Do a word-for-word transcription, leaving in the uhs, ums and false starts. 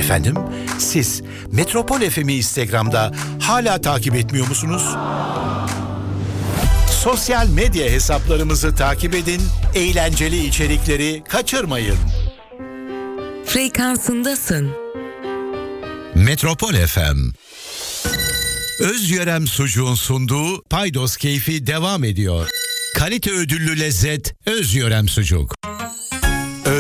Efendim, siz Metropol F M'i Instagram'da hala takip etmiyor musunuz? Sosyal medya hesaplarımızı takip edin, eğlenceli içerikleri kaçırmayın. Frekansındasın. Metropol F M. Özyörem Sucuğun sunduğu Paydos Keyfi devam ediyor. Kalite ödüllü lezzet Özyörem Sucuk.